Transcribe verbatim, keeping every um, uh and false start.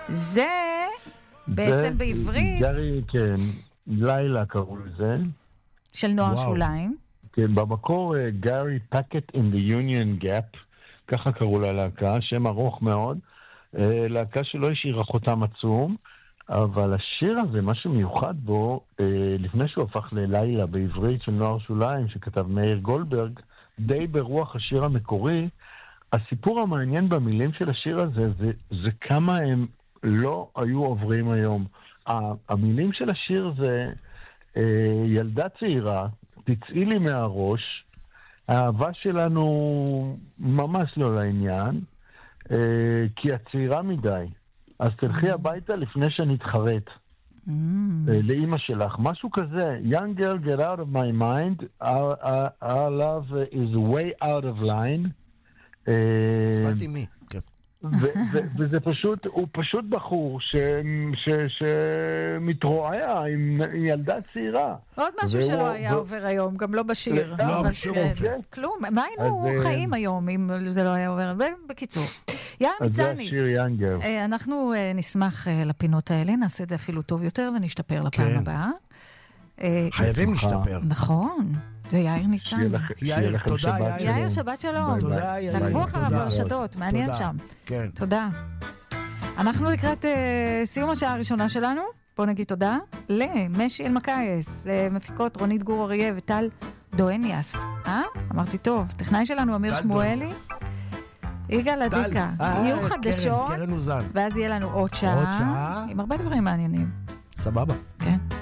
זה בעצם בעברית... גרי, כן, לילה קראו לזה. של נוער שוליים. כן, במקור גרי פקט in the Union Gap, ככה קראו לה להקה, שם ארוך מאוד, להקה שלא השאירה חותם עצום, אבל השיר הזה, משהו מיוחד בו, לפני שהוא הפך ללילה בעברית של נוער שוליים, שכתב מאיר גולדברג, די ברוח השיר המקורי, הסיפור המעניין במילים של השיר הזה, זה, זה כמה הם לא היו עוברים היום. המילים של השיר זה, ילדה צעירה, תצאי לי מהראש, האהבה שלנו ממש לא לעניין, כי את צעירה מדי. אז תלכי הביתה לפני שנתחרט. Mm. לאמא שלך. משהו כזה. Young girl, get out of my mind. Our, our, our love is way out of line. שפת אימי. כן. וזה פשוט, הוא פשוט בחור שמתרועע עם ילדה צעירה. עוד משהו שלא היה עובר היום, גם לא בשיר. לא, בשיר עובר. כלום, מה היינו חיים היום אם זה לא היה עובר? בקיצור. יאללה ניצני, אנחנו נשמח לפינות האלה, נעשה את זה אפילו טוב יותר ונשתפר לפעם הבאה. חייבים להשתפר. נכון. זה יאיר ניצני. יאיר, תודה יאיר. יאיר, שבת שלום. תודה יאיר. תעקבו אחריו ברשתות, מעניין שם. כן. תודה. אנחנו לקראת סיום השעה הראשונה שלנו. בואו נגיד תודה למשי אלמקייס, למפיקות רונית גור אריה וטל דואניאס. אה? אמרתי טוב. טכנאי שלנו אמיר שמואלי. יגאל עדיקה. יהיו חדשות. ואז יהיה לנו עוד שעה. עוד שעה. עם הרבה דברים מעניינים. סבבה. כן.